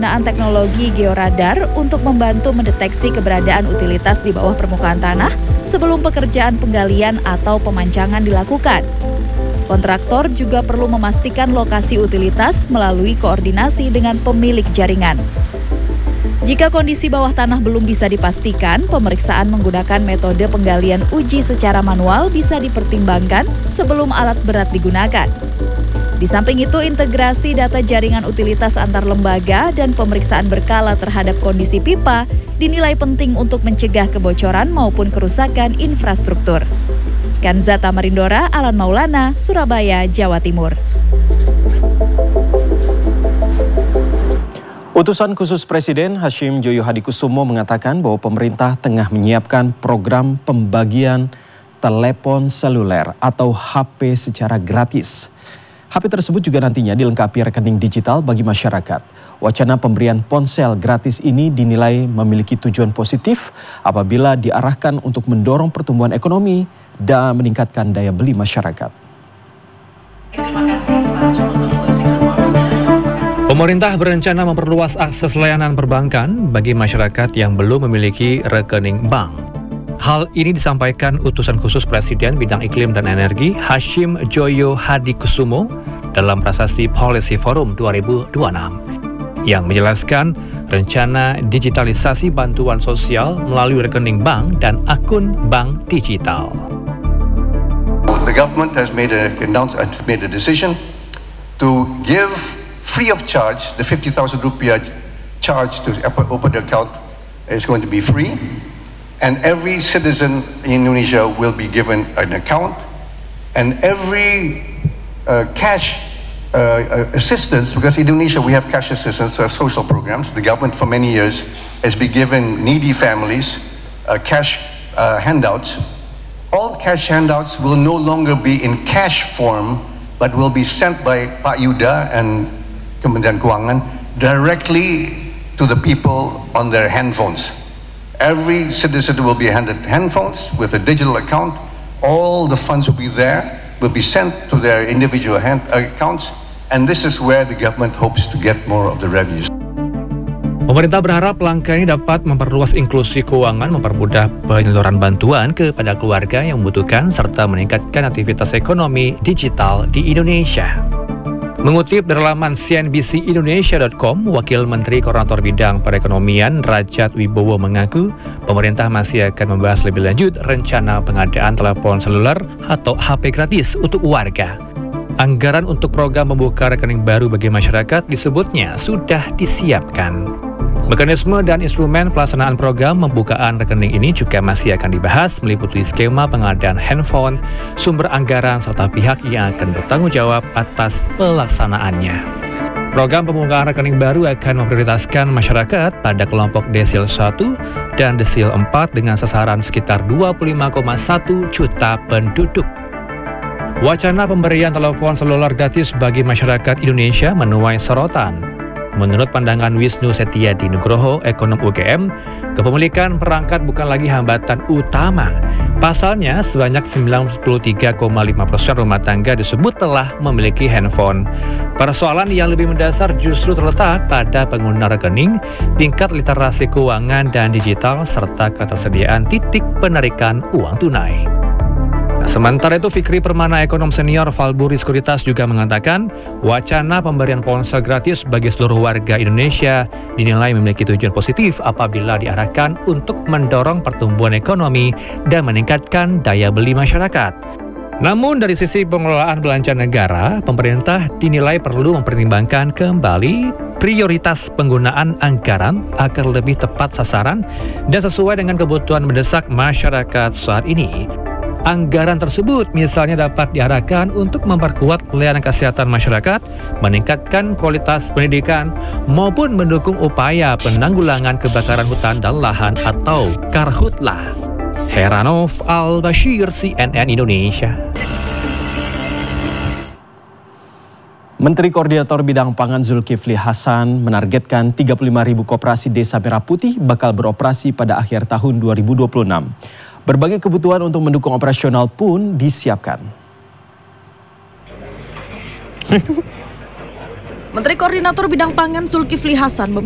penggunaan teknologi georadar untuk membantu mendeteksi keberadaan utilitas di bawah permukaan tanah sebelum pekerjaan penggalian atau pemancangan dilakukan. Kontraktor juga perlu memastikan lokasi utilitas melalui koordinasi dengan pemilik jaringan. Jika kondisi bawah tanah belum bisa dipastikan, pemeriksaan menggunakan metode penggalian uji secara manual bisa dipertimbangkan sebelum alat berat digunakan. Di samping itu, integrasi data jaringan utilitas antar lembaga dan pemeriksaan berkala terhadap kondisi pipa dinilai penting untuk mencegah kebocoran maupun kerusakan infrastruktur. Kanza Tamarindora, Alan Maulana, Surabaya, Jawa Timur. Utusan khusus Presiden Hashim Joyo Hadikusumo mengatakan bahwa pemerintah tengah menyiapkan program pembagian telepon seluler atau HP secara gratis. HP tersebut juga nantinya dilengkapi rekening digital bagi masyarakat. Wacana pemberian ponsel gratis ini dinilai memiliki tujuan positif apabila diarahkan untuk mendorong pertumbuhan ekonomi dan meningkatkan daya beli masyarakat. Pemerintah berencana memperluas akses layanan perbankan bagi masyarakat yang belum memiliki rekening bank. Hal ini disampaikan Utusan Khusus Presiden Bidang Iklim dan Energi Hashim Joyo Hadikusumo dalam prasasti Policy Forum 2026 yang menjelaskan rencana digitalisasi bantuan sosial melalui rekening bank dan akun bank digital. The government has made a decision to give free of charge the 50,000 rupiah charge to open the account is going to be free, and every citizen in Indonesia will be given an account, and every cash assistance, because in Indonesia we have cash assistance, we have social programs. The government for many years has been giving needy families cash handouts. All cash handouts will no longer be in cash form, but will be sent by Pak Yuda and Kementerian Keuangan directly to the people on their handphones. Every citizen will be handed handphones with a digital account. All the funds will be there, will be sent to their individual accounts, and this is where the government hopes to get more of the revenues. Pemerintah berharap langkah ini dapat memperluas inklusi keuangan, mempermudah penyaluran bantuan kepada keluarga yang membutuhkan, serta meningkatkan aktivitas ekonomi digital di Indonesia. Mengutip dari laman cnbcindonesia.com, Wakil Menteri Koordinator Bidang Perekonomian Rajat Wibowo mengaku pemerintah masih akan membahas lebih lanjut rencana pengadaan telepon seluler atau HP gratis untuk warga. Anggaran untuk program membuka rekening baru bagi masyarakat disebutnya sudah disiapkan. Mekanisme dan instrumen pelaksanaan program pembukaan rekening ini juga masih akan dibahas, meliputi skema pengadaan handphone, sumber anggaran, serta pihak yang akan bertanggung jawab atas pelaksanaannya. Program pembukaan rekening baru akan memprioritaskan masyarakat pada kelompok desil 1 dan desil 4 dengan sasaran sekitar 25,1 juta penduduk. Wacana pemberian telepon seluler gratis bagi masyarakat Indonesia menuai sorotan. Menurut pandangan Wisnu Setiadi Nugroho, ekonom UGM, kepemilikan perangkat bukan lagi hambatan utama. Pasalnya, sebanyak 93,5% rumah tangga disebut telah memiliki handphone. Persoalan yang lebih mendasar justru terletak pada pengguna rekening, tingkat literasi keuangan dan digital, serta ketersediaan titik penarikan uang tunai. Sementara itu, Fikri Permana, ekonom senior Valburi Sekuritas, juga mengatakan wacana pemberian ponsel gratis bagi seluruh warga Indonesia dinilai memiliki tujuan positif apabila diarahkan untuk mendorong pertumbuhan ekonomi dan meningkatkan daya beli masyarakat. Namun dari sisi pengelolaan belanja negara, pemerintah dinilai perlu mempertimbangkan kembali prioritas penggunaan anggaran agar lebih tepat sasaran dan sesuai dengan kebutuhan mendesak masyarakat saat ini. Anggaran tersebut misalnya dapat diarahkan untuk memperkuat layanan kesehatan masyarakat, meningkatkan kualitas pendidikan, maupun mendukung upaya penanggulangan kebakaran hutan dan lahan atau Karhutlah. Heranov Al-Bashir, CNN Indonesia. Menteri Koordinator Bidang Pangan Zulkifli Hasan menargetkan 35.000 koperasi Desa Merah Putih bakal beroperasi pada akhir tahun 2026. Berbagai kebutuhan untuk mendukung operasional pun disiapkan. Menteri Koordinator Bidang Pangan Zulkifli Hasan